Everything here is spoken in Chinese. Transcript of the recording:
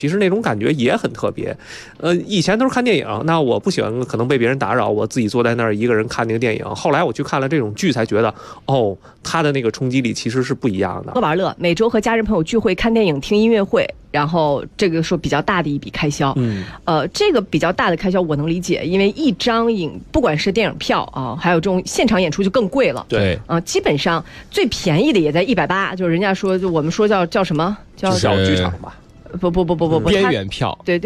其实那种感觉也很特别。以前都是看电影，那我不喜欢可能被别人打扰，我自己坐在那儿一个人看那个电影。后来我去看了这种剧，才觉得哦，它的那个冲击力其实是不一样的。 喝玩乐，每周和家人朋友聚会、看电影、听音乐会，然后这个说比较大的一笔开销。这个比较大的开销我能理解，因为一张不管是电影票啊，还有这种现场演出就更贵了。 对基本上最便宜的也在180，就是人家说就我们说叫什么叫小剧场吧。 不， 边缘票。 对。